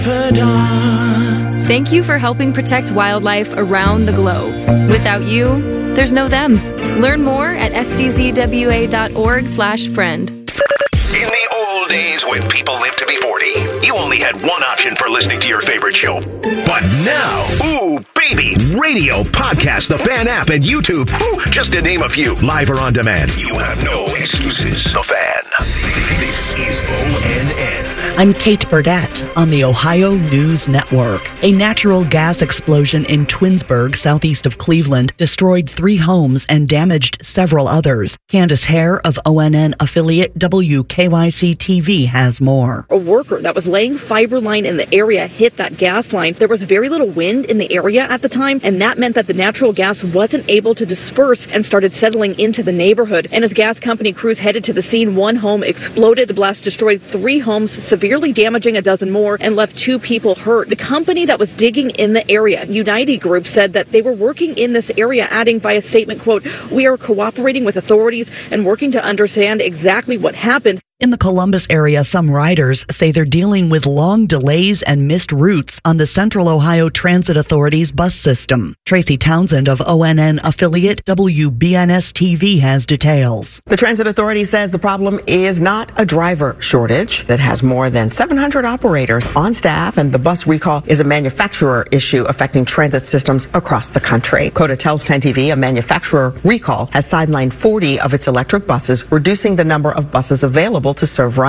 Thank you for helping protect wildlife around the globe. Without you, there's no them. Learn more at sdzwa.org/friend. In the old days when people lived to be 40, you only had one option for listening to your favorite show. But now, ooh, baby, radio, podcast, the Fan app, and YouTube, ooh, just to name a few, live or on demand. You have no excuses. The Fan. This is ONN. I'm Kate Burdett on the Ohio News Network. A natural gas explosion in Twinsburg, southeast of Cleveland, destroyed 3 homes and damaged several others. Candace Hare of ONN affiliate WKYC-TV has more. A worker that was laying fiber line in the area hit that gas line. There was very little wind in the area at the time, and that meant that the natural gas wasn't able to disperse and started settling into the neighborhood. And as gas company crews headed to the scene, 1 home exploded. The blast destroyed 3 homes, severely damaging a dozen more, and left 2 people hurt. The company that was digging in the area, United Group, said that they were working in this area, adding by a statement, quote, "We are cooperating with authorities and working to understand exactly what happened." In the Columbus area, some riders say they're dealing with long delays and missed routes on the Central Ohio Transit Authority's bus system. Tracy Townsend of ONN affiliate WBNS-TV has details. The Transit Authority says the problem is not a driver shortage that has more than 700 operators on staff, and the bus recall is a manufacturer issue affecting transit systems across the country. Coda tells 10TV a manufacturer recall has sidelined 40 of its electric buses, reducing the number of buses available to serve riders.